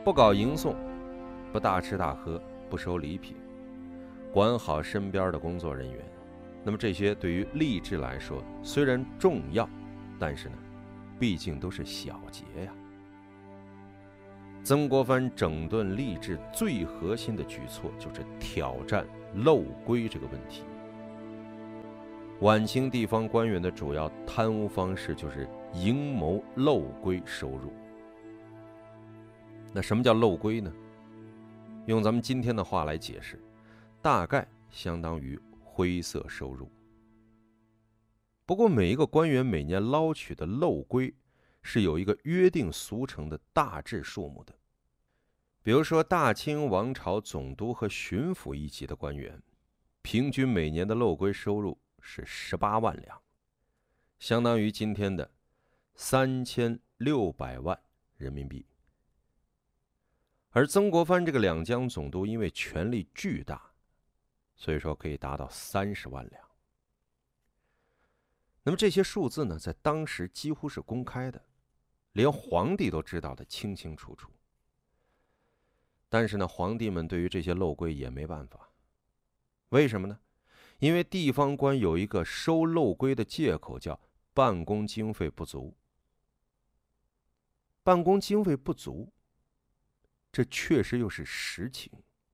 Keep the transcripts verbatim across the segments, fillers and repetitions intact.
不搞迎送，不大吃大喝，不收礼品，管好身边的工作人员。那么这些对于吏治来说虽然重要，但是呢，毕竟都是小节呀。曾国藩整顿吏治最核心的举措就是挑战漏规这个问题。晚清地方官员的主要贪污方式就是营谋漏规收入。那什么叫漏规呢？用咱们今天的话来解释，大概相当于灰色收入。不过每一个官员每年捞取的漏规是有一个约定俗成的大致数目的。比如说大清王朝总督和巡抚一级的官员，平均每年的漏规收入是十八万两，相当于今天的三千六百万人民币。而曾国藩这个两江总督因为权力巨大，所以说可以达到三十万两。那么这些数字呢，在当时几乎是公开的，连皇帝都知道的清清楚楚。但是呢，皇帝们对于这些漏规也没办法。为什么呢？因为地方官有一个收漏规的借口，叫办公经费不足。办公经费不足，这确实又是实情。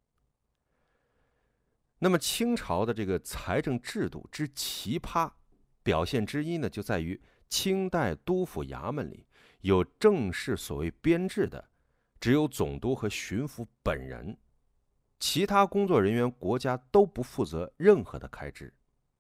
那么清朝的这个财政制度之奇葩表现之一呢，就在于清代督府衙门里有正式所谓编制的只有总督和巡抚本人，其他工作人员国家都不负责任何的开支。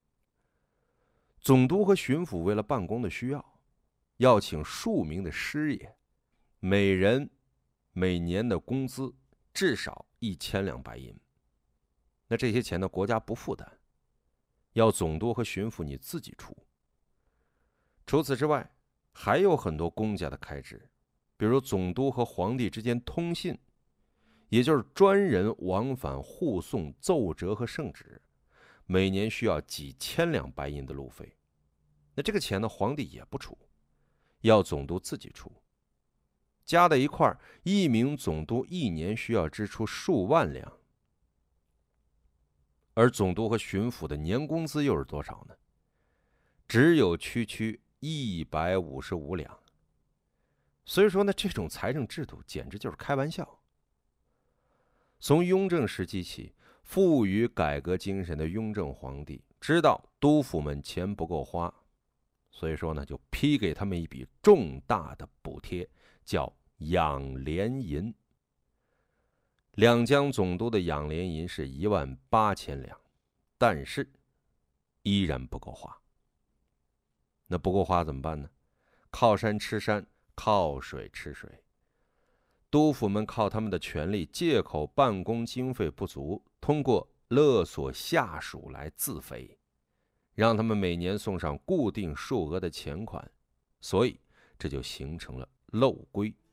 总督和巡抚为了办公的需要，要请数名的师爷，每人每年的工资至少一千两白银。那这些钱呢，国家不负担，要总督和巡抚你自己出。除此之外，还有很多公家的开支，比如总督和皇帝之间通信，也就是专人往返护送奏折和圣旨，每年需要几千两白银的路费。那这个钱呢，皇帝也不出，要总督自己出。加在一块，一名总督一年需要支出数万两。而总督和巡抚的年工资又是多少呢？只有区区一百五十五两。所以说呢，这种财政制度简直就是开玩笑。从雍正时期起，富于改革精神的雍正皇帝知道督府们钱不够花，所以说呢，就批给他们一笔重大的补贴，叫养廉银。两江总督的养廉银是一万八千两，但是依然不够花。那不够花怎么办呢？靠山吃山，靠水吃水。督府们靠他们的权力，借口办公经费不足，通过勒索下属来自肥，让他们每年送上固定数额的钱款，所以这就形成了漏规。